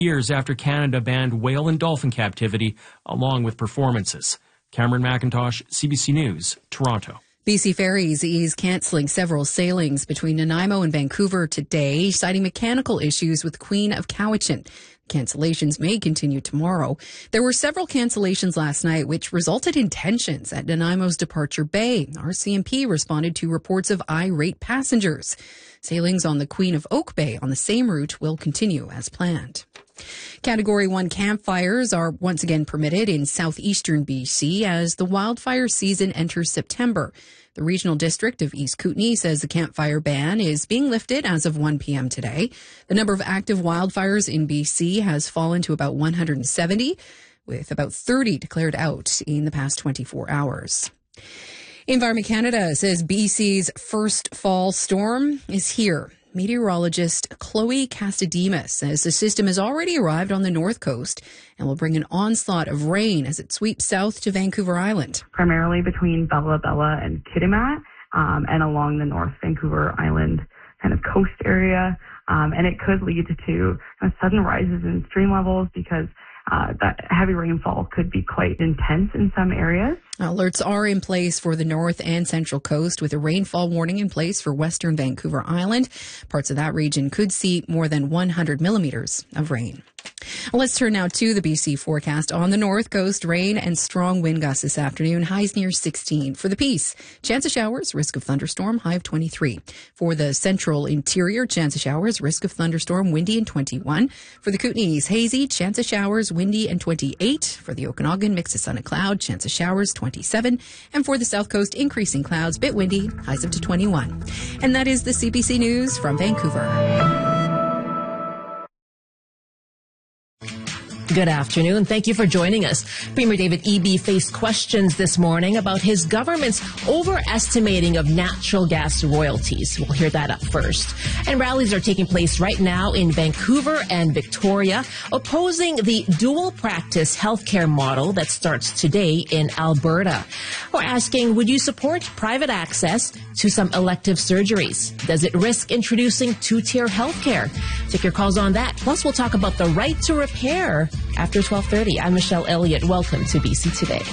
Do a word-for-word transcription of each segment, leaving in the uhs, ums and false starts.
Years after Canada banned whale and dolphin captivity, along with performances. Cameron McIntosh, C B C News, Toronto. B C Ferries is cancelling several sailings between Nanaimo and Vancouver today, citing mechanical issues with Queen of Cowichan. Cancellations may continue tomorrow. There were several cancellations last night, which resulted in tensions at Nanaimo's Departure Bay. R C M P responded to reports of irate passengers. Sailings on the Queen of Oak Bay on the same route will continue as planned. Category one campfires are once again permitted in southeastern B C as the wildfire season enters September. The Regional District of East Kootenay says the campfire ban is being lifted as of one p.m. today. The number of active wildfires in B C has fallen to about one hundred seventy, with about thirty declared out in the past twenty-four hours. Environment Canada says B C's first fall storm is here. Meteorologist Chloe Castademus says the system has already arrived on the north coast and will bring an onslaught of rain as it sweeps south to Vancouver Island. Primarily between Bella Bella and Kitimat um, and along the North Vancouver Island kind of coast area. Um, and it could lead to uh, sudden rises in stream levels because uh, that heavy rainfall could be quite intense in some areas. Alerts are in place for the north and central coast with a rainfall warning in place for western Vancouver Island. Parts of that region could see more than one hundred millimeters of rain. Let's turn now to the B C forecast. On the north coast, rain and strong wind gusts this afternoon, highs near sixteen. For the Peace, chance of showers, risk of thunderstorm, high of twenty-three. For the central interior, chance of showers, risk of thunderstorm, windy and twenty-one. For the Kootenays, hazy, chance of showers, windy and twenty-eight. For the Okanagan, mix of sun and cloud, chance of showers, twenty-seven. And for the south coast, increasing clouds, bit windy, highs up to twenty-one. And that is the C B C News from Vancouver. Good afternoon. Thank you for joining us. Premier David Eby faced questions this morning about his government's overestimating of natural gas royalties. We'll hear that up first. And rallies are taking place right now in Vancouver and Victoria, opposing the dual practice healthcare model that starts today in Alberta. We're asking, would you support private access to some elective surgeries? Does it risk introducing two-tier healthcare? Take your calls on that. Plus, we'll talk about the right to repair after twelve thirty. I'm Michelle Elliott. Welcome to B C Today.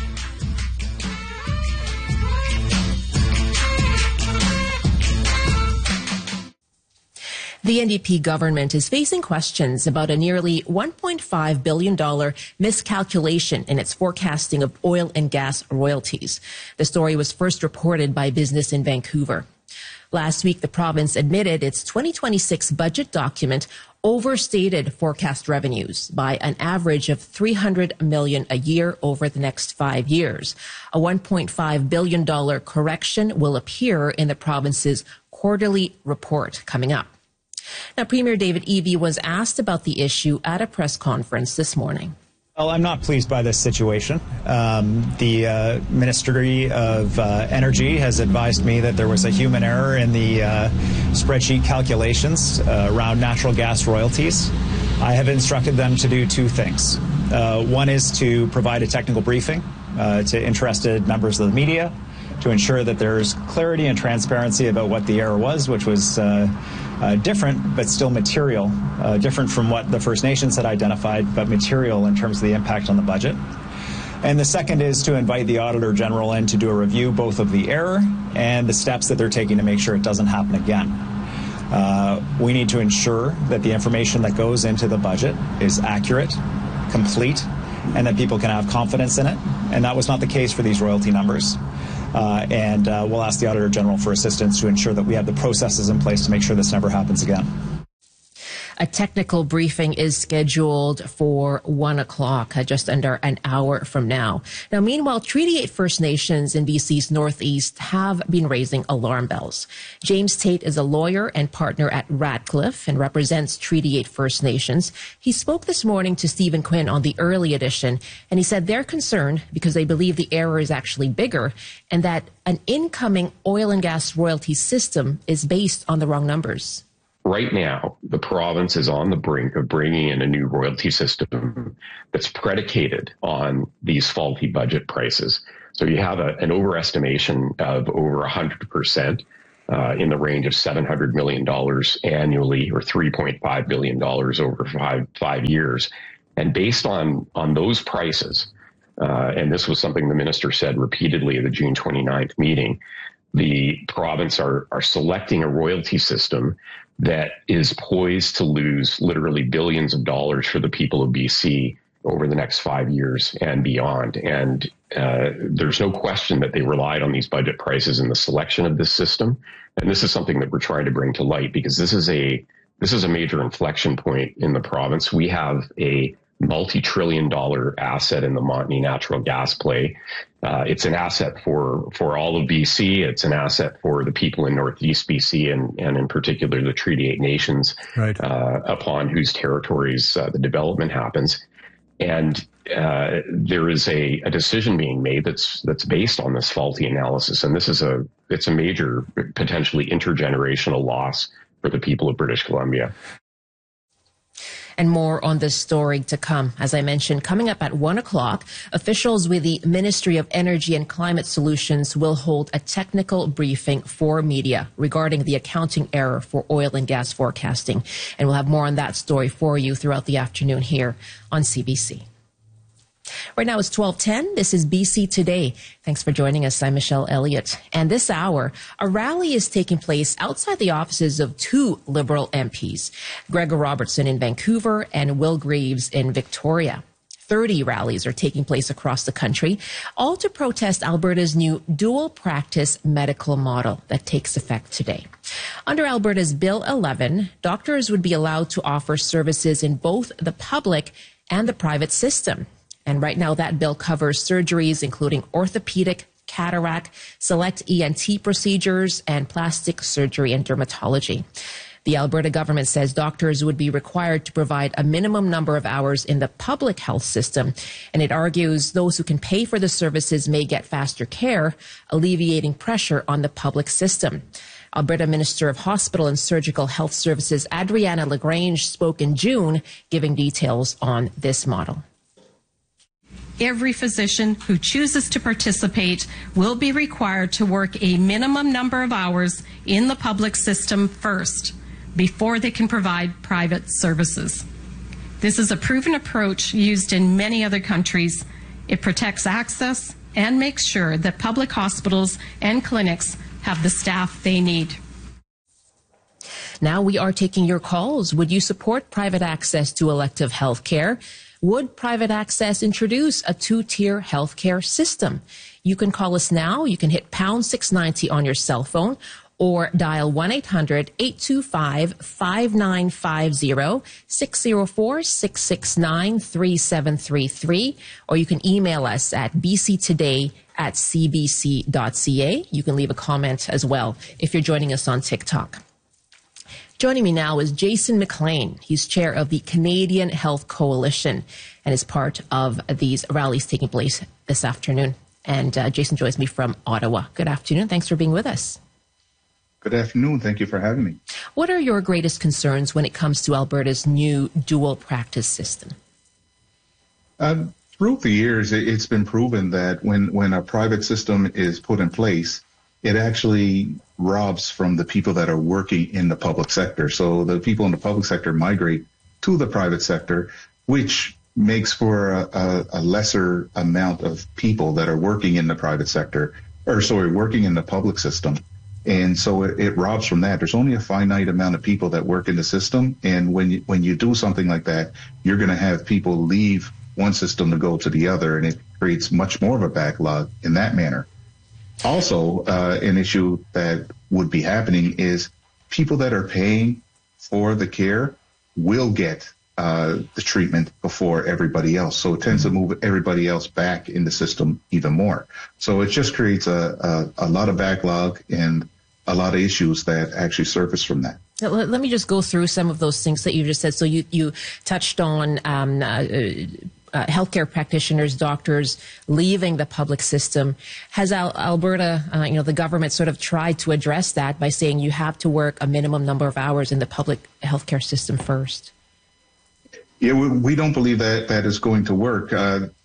The N D P government is facing questions about a nearly one point five billion dollars miscalculation in its forecasting of oil and gas royalties. The story was first reported by Business in Vancouver. Last week, the province admitted its twenty twenty-six budget document overstated forecast revenues by an average of three hundred million dollars a year over the next five years. A one point five billion dollars correction will appear in the province's quarterly report coming up. Now, Premier David Eby was asked about the issue at a press conference this morning. Well, I'm not pleased by this situation. Um, the uh, Ministry of uh, Energy has advised me that there was a human error in the uh, spreadsheet calculations uh, around natural gas royalties. I have instructed them to do two things. Uh, one is to provide a technical briefing uh, to interested members of the media to ensure that there's clarity and transparency about what the error was, which was uh, uh, different but still material, uh, different from what the First Nations had identified, but material in terms of the impact on the budget. And the second is to invite the Auditor General in to do a review both of the error and the steps that they're taking to make sure it doesn't happen again. Uh, we need to ensure that the information that goes into the budget is accurate, complete, and that people can have confidence in it. And that was not the case for these royalty numbers. Uh, and uh, we'll ask the Auditor General for assistance to ensure that we have the processes in place to make sure this never happens again. A technical briefing is scheduled for one o'clock, uh, just under an hour from now. Now, meanwhile, Treaty eight First Nations in B C's Northeast have been raising alarm bells. James Tate is a lawyer and partner at Radcliffe and represents Treaty eight First Nations. He spoke this morning to Stephen Quinn on the early edition, and he said they're concerned because they believe the error is actually bigger and that an incoming oil and gas royalty system is based on the wrong numbers. Right now, the province is on the brink of bringing in a new royalty system that's predicated on these faulty budget prices. So you have a, an overestimation of over one hundred percent uh, in the range of seven hundred million dollars annually, or three point five billion dollars over five, five years. And based on, on those prices, uh, and this was something the minister said repeatedly at the June twenty-ninth meeting, the province are, are selecting a royalty system that is poised to lose literally billions of dollars for the people of B C over the next five years and beyond. And uh, there's no question that they relied on these budget prices in the selection of this system. And this is something that we're trying to bring to light, because this is a this is a major inflection point in the province. We have a multi-trillion dollar asset in the Montney natural gas play. Uh, it's an asset for, for all of B C. It's an asset for the people in Northeast B C and, and in particular the Treaty eight nations, right. uh, upon whose territories uh, the development happens. And uh, there is a, a decision being made that's that's based on this faulty analysis. And this is a it's a major, potentially intergenerational loss for the people of British Columbia. And more on this story to come. As I mentioned, coming up at one o'clock, officials with the Ministry of Energy and Climate Solutions will hold a technical briefing for media regarding the accounting error for oil and gas forecasting. And we'll have more on that story for you throughout the afternoon here on C B C. Right now it's twelve ten. This is B C Today. Thanks for joining us. I'm Michelle Elliott. And this hour, a rally is taking place outside the offices of two Liberal M Ps, Gregor Robertson in Vancouver and Will Greaves in Victoria. thirty rallies are taking place across the country, all to protest Alberta's new dual practice medical model that takes effect today. Under Alberta's Bill eleven, doctors would be allowed to offer services in both the public and the private system. And right now that bill covers surgeries including orthopedic, cataract, select E N T procedures, and plastic surgery and dermatology. The Alberta government says doctors would be required to provide a minimum number of hours in the public health system, and it argues those who can pay for the services may get faster care, alleviating pressure on the public system. Alberta Minister of Hospital and Surgical Health Services Adriana Lagrange spoke in June, giving details on this model. Every physician who chooses to participate will be required to work a minimum number of hours in the public system first, before they can provide private services. This is a proven approach used in many other countries. It protects access and makes sure that public hospitals and clinics have the staff they need. Now we are taking your calls. Would you support private access to elective health care? Would private access introduce a two-tier healthcare system? You can call us now. You can hit pound six ninety on your cell phone or dial one eight hundred, eight two five, five nine five zero, six zero four, six six nine, three seven three three, or you can email us at b c today at c b c dot c a. You can leave a comment as well if you're joining us on TikTok. Joining me now is Jason McLean. He's chair of the Canadian Health Coalition and is part of these rallies taking place this afternoon. And uh, Jason joins me from Ottawa. Good afternoon. Thanks for being with us. Good afternoon. Thank you for having me. What are your greatest concerns when it comes to Alberta's new dual practice system? Uh, through the years, it's been proven that when, when a private system is put in place, it actually robs from the people that are working in the public sector. So the people in the public sector migrate to the private sector, which makes for a, a, a lesser amount of people that are working in the private sector, or sorry, working in the public system. And so it, it robs from that. There's only a finite amount of people that work in the system. And when you, when you do something like that, you're going to have people leave one system to go to the other, and it creates much more of a backlog in that manner. Also, uh, an issue that would be happening is people that are paying for the care will get uh, the treatment before everybody else. So it tends to move everybody else back in the system even more. So it just creates a, a, a lot of backlog and a lot of issues that actually surface from that. Let me just go through some of those things that you just said. So you, you touched on um, uh, Uh, healthcare practitioners, doctors leaving the public system. Has Al- Alberta, uh, you know, the government sort of tried to address that by saying you have to work a minimum number of hours in the public healthcare system first? Yeah, we, we don't believe that that is going to work. Uh,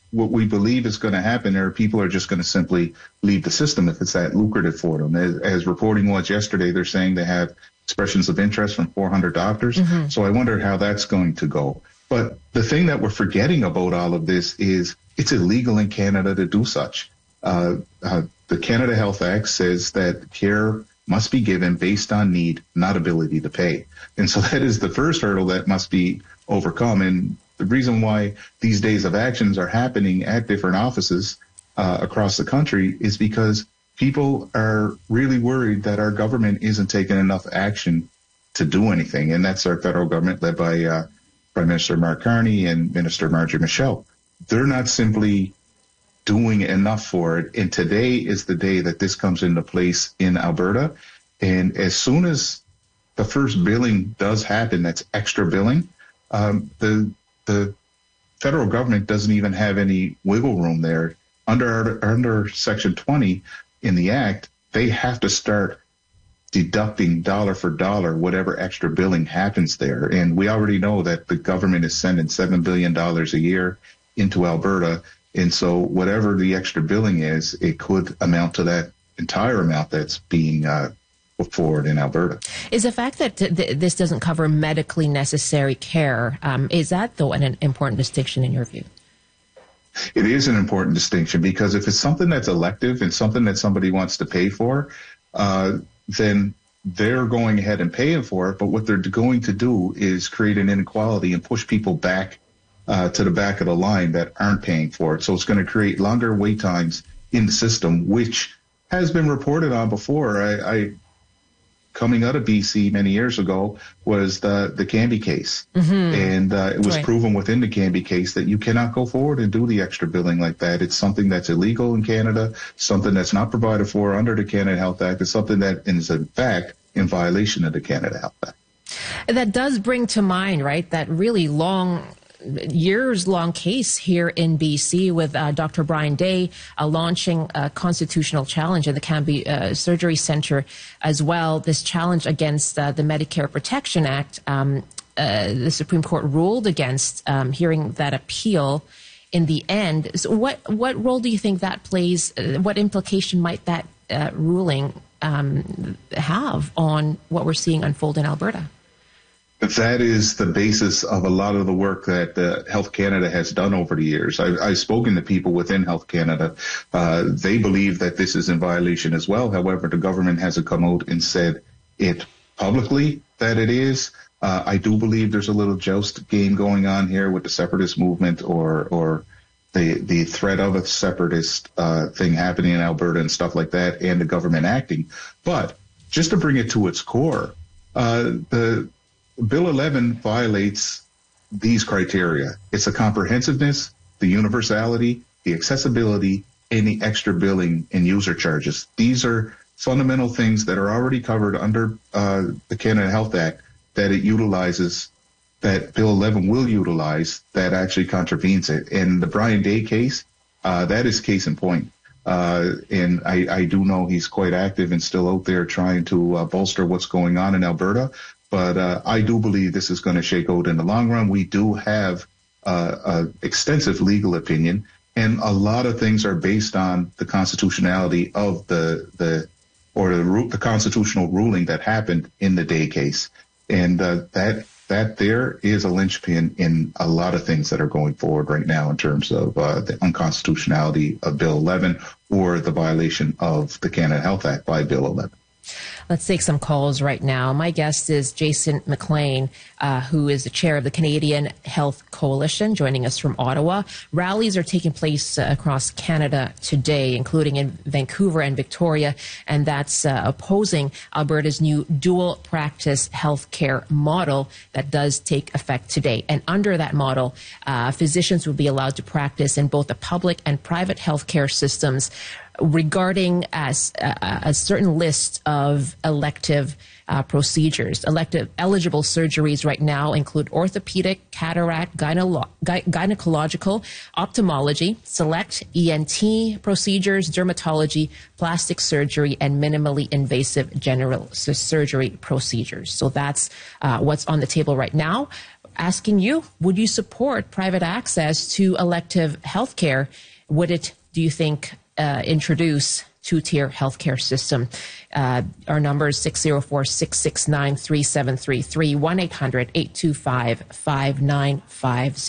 what we believe is going to happen, or people are just going to simply leave the system if it's that lucrative for them. As, as reporting was yesterday, they're saying they have expressions of interest from four hundred doctors. Mm-hmm. So I wonder how that's going to go. But the thing that we're forgetting about all of this is it's illegal in Canada to do such. Uh, uh, the Canada Health Act says that care must be given based on need, not ability to pay. And so that is the first hurdle that must be overcome. And the reason why these days of actions are happening at different offices uh, across the country is because people are really worried that our government isn't taking enough action to do anything. And that's our federal government led by uh, Prime Minister Mark Carney and Minister Marjorie Michelle. They're not simply doing enough for it. And today is the day that this comes into place in Alberta. And as soon as the first billing does happen, that's extra billing, um, the the federal government doesn't even have any wiggle room there. Under under Section twenty in the Act, they have to start deducting dollar for dollar whatever extra billing happens there. And we already know that the government is sending seven billion dollars a year into Alberta. And so whatever the extra billing is, it could amount to that entire amount that's being uh, put forward in Alberta. Is the fact that th- this doesn't cover medically necessary care, um, is that, though, an, an important distinction in your view? It is an important distinction because if it's something that's elective and something that somebody wants to pay for, uh, then they're going ahead and paying for it. But what they're going to do is create an inequality and push people back uh, to the back of the line that aren't paying for it. So it's going to create longer wait times in the system, which has been reported on before. I, I coming out of B C many years ago was the, the Cambie case. Mm-hmm. And uh, it was right. proven within the Cambie case that you cannot go forward and do the extra billing like that. It's something that's illegal in Canada, something that's not provided for under the Canada Health Act. It's something that is, in fact, in violation of the Canada Health Act. That does bring to mind, right, that really long... years-long case here in B C with uh, Doctor Brian Day uh, launching a constitutional challenge in the Cambie uh, Surgery Centre as well. This challenge against uh, the Medicare Protection Act, um, uh, the Supreme Court ruled against um, hearing that appeal in the end. So what, what role do you think that plays? Uh, what implication might that uh, ruling um, have on what we're seeing unfold in Alberta? That is the basis of a lot of the work that uh, Health Canada has done over the years. I, I've spoken to people within Health Canada. Uh, they believe that this is in violation as well. However, the government hasn't come out and said it publicly that it is. Uh, I do believe there's a little joust game going on here with the separatist movement or or the the threat of a separatist uh, thing happening in Alberta and stuff like that, and the government acting. But just to bring it to its core, uh, the Bill eleven violates these criteria. It's the comprehensiveness, the universality, the accessibility, and the extra billing and user charges. These are fundamental things that are already covered under uh, the Canada Health Act that it utilizes, that Bill eleven will utilize, that actually contravenes it. And the Brian Day case, uh, that is case in point. Uh, and I, I do know he's quite active and still out there trying to uh, bolster what's going on in Alberta. But uh, I do believe this is going to shake out in the long run. We do have uh, an extensive legal opinion, and a lot of things are based on the constitutionality of the the or the, the constitutional ruling that happened in the Day case, and uh, that that there is a linchpin in a lot of things that are going forward right now in terms of uh, the unconstitutionality of Bill eleven or the violation of the Canada Health Act by Bill eleven. Let's take some calls right now. My guest is Jason McLean, uh, who is the chair of the Canadian Health Coalition, joining us from Ottawa. Rallies are taking place uh, across Canada today, including in Vancouver and Victoria, and that's uh, opposing Alberta's new dual practice healthcare model that does take effect today. And under that model, uh, physicians will be allowed to practice in both the public and private healthcare systems, regarding as uh, a certain list of elective uh, procedures. Elective eligible surgeries right now include orthopedic, cataract, gyne- gy- gynecological, ophthalmology, select E N T procedures, dermatology, plastic surgery, and minimally invasive general surgery procedures. So that's uh, what's on the table right now. asking you, would you support private access to elective health care? Would it, do you think, uh, introduce two-tier healthcare system? Uh, our number is six zero four, six six nine, three seven three three, one eight hundred, eight two five, five nine five zero.